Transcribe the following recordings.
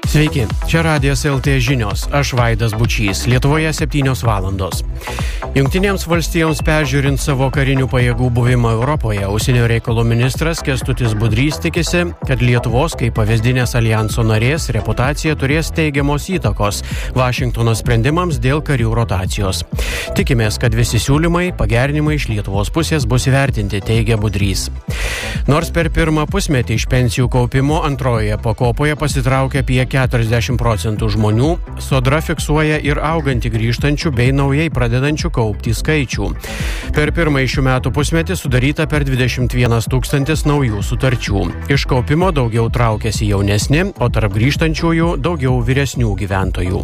Sveiki, čia Radijas LT žinios, aš Vaidas Bučys, Lietuvoje 7 valandos. Jungtinėms valstijoms peržiūrint savo karinių pajėgų buvimą Europoje, užsienio reikalų ministras Kęstutis Budrys tikisi, kad Lietuvos kaip pavyzdinės alijanso narės reputacija turės teigiamos įtakos Vašingtono sprendimams dėl karių rotacijos. Tikimės, kad visi siūlymai, pagerinimai iš Lietuvos pusės bus įvertinti, teigia Budrys. Nors per pirmą pusmetį iš pensijų kaupimo antrojoje pakopoje pasitraukia apie 40% žmonių, Sodra fiksuoja ir augantį grįžtančių bei naujai pradedančių kaupti skaičių. Per pirmąjį šių metų pusmetį sudaryta per 21 000 naujų sutarčių. Iš kaupimo daugiau traukiasi jaunesni, o tarp grįžtančiųjų daugiau vyresnių gyventojų.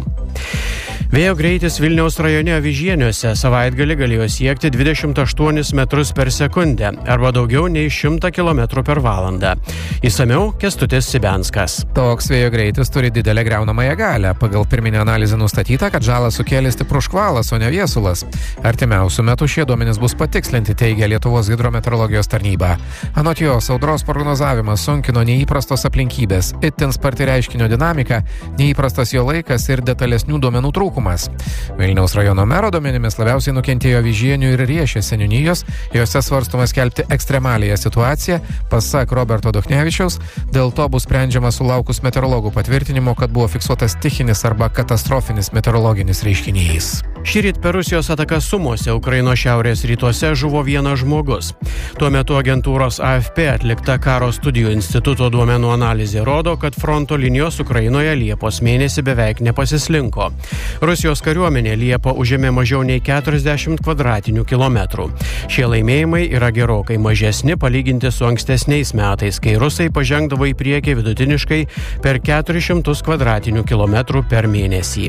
Vėjo greitis Vilniaus rajone Avižieniuose savaitgalį galėjo siekti 28 metrus per sekundę arba daugiau nei 100 km per valandą. Įsamiau Kęstutis Sibenskas. Toks vėjo greitis turi didelę griaunamąją galią. Pagal pirminę analizę nustatyta, kad žalą sukėlė stiprus škvalas, o ne viesulas. Artimiausiu metu šie duomenys bus patikslinti, teigia Lietuvos hidrometeorologijos tarnyba. Anot jos, audros prognozavimas sunkino neįprastos aplinkybės, itin sparti reiškinio dinamika, neįprastas jo laikas ir detalesnių duomenų trūkumas. Vilniaus rajono mero duomenimis labiausiai nukentėjo Avižienių ir Riešės seniūnijos, jose svarstoma skelbti ekstremaliąją situaciją, pasak Roberto Duchnevičiaus, dėl to bus sprendžiama sulaukus meteorologų patvirtinimo, kad buvo fiksuotas stichinis arba katastrofinis meteorologinis reiškinys. Šįryt per Rusijos atakas Sumose, Ukrainos šiaurės rytuose, žuvo vienas žmogus. Tuo metu agentūros AFP atlikta Karo studijų instituto duomenų analizė rodo, kad fronto linijos Ukrainoje Liepos mėnesį beveik nepasislinko. Rusijos kariuomenė Liepą užėmė mažiau nei 40 kvadratinių kilometrų. Šie laimėjimai yra gerokai mažesni palyginti su ankstesniais metais, kai rusai pažengdavo į priekį vidutiniškai per 400 kvadratinių kilometrų per mėnesį.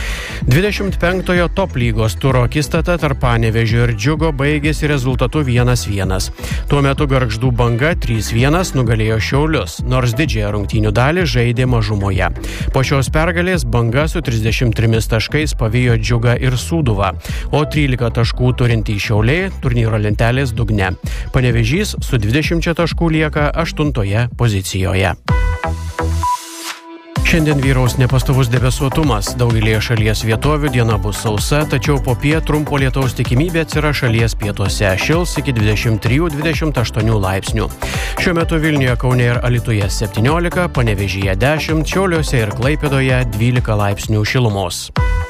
25-ojo top lygos turo akistata tarp Panevėžio ir Džiugo baigėsi rezultatu 1-1. Tuo metu Gargždų Banga 3-1 nugalėjo Šiaulius, nors didžiąją rungtynių dalį žaidė mažumoje. Po šios pergalės Banga su 33 taškais pavijo Džiugą ir Sūduvą, o 13 taškų turintį Šiauliai turnyro lentelės dugne. Panevėžys su 20 taškų lieka 8 pozicijoje. Šiandien vyraus nepastovus debesuotumas. Daugelėje šalies vietovių diena bus sausa, tačiau popiet trumpo lietaus tikimybė atsiras šalies pietuose. Šils iki 23-28 laipsnių. Šiuo metu Vilniuje, Kaune ir Alytuje 17, Panevėžyje 10, Šiauliuose ir Klaipėdoje 12 laipsnių šilumos.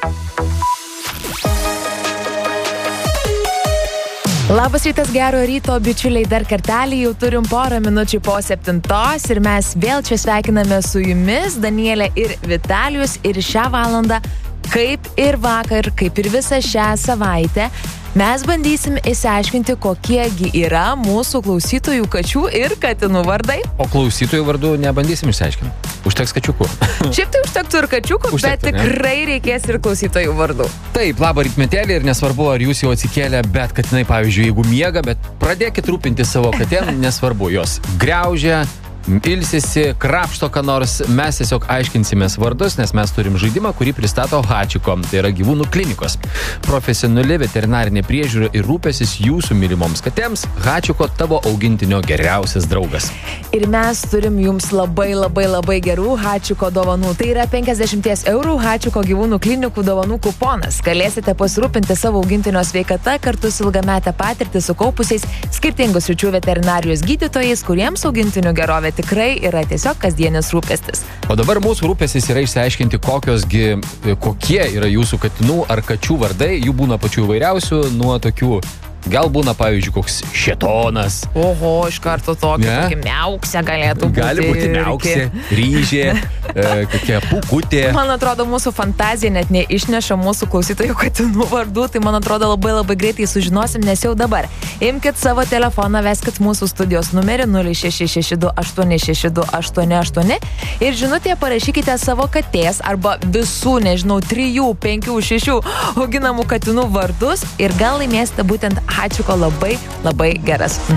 Labas rytas, gero ryto, bičiuliai, dar kartelį jau turim porą minučių po 7 ir mes vėl čia sveikiname su jumis, Danielė ir Vitalijus, ir šią valandą, kaip ir vakar, kaip ir visą šią savaitę, mes bandysim išsiaiškinti, kokiegi yra mūsų klausytojų kačių ir katinų vardai. O klausytojų vardų nebandysim išsiaiškinti. Užteks kačiukų. Šiaip tai užtektų ir kačiukų, bet tikrai reikės ir klausytojų vardų. Taip, labą rytmetėlį ir nesvarbu, ar jūs jau atsikėlė, bet katinai, pavyzdžiui, jeigu miega, bet pradėkit rūpinti savo katėm, nesvarbu, jos griaužia, ilsisi, krapšto ką nors, mes tiesiog aiškinsimės vardus, nes mes turim žaidimą, kurį pristato Hachiko, tai yra gyvūnų klinikos. Profesionali veterinarinė priežiūra ir rūpestis jūsų mylimoms katėms, Hachiko tavo augintinio geriausias draugas. Ir mes turim jums labai gerų Hachiko dovanų. Tai yra 50 eurų Hachiko gyvūnų klinikų dovanų kuponas. Galėsite pasirūpinti savo augintinio sveikata kartu su ilgametę patirtį sukaupusiais skirtingų sričių veterinarijos gydytojais, kuriems augintinių gerovė tikrai yra tiesiog kasdienis rūpestis. O dabar mūsų rūpestis yra išsiaiškinti, kokie yra jūsų katinų ar kačių vardai. Jų būna pačių įvairiausių, nuo tokių, gal būna, pavyzdžiui, koks šėtonas. Oho, iš karto tokį miauksę galėtų būti. Gali būti miauksė, ryžė, kokia pūkutė. Man atrodo, mūsų fantazija net neišneša mūsų klausytojų katinų vardų, tai man atrodo labai greitai sužinosim, nes jau dabar. Imkit savo telefoną, veskit mūsų studijos numerį 0662862888 ir žinutėje parašykite savo katės arba visų, 3, 5, 6 auginamų katinų vardus ir gal laimėsite būtent Hachiko labai geras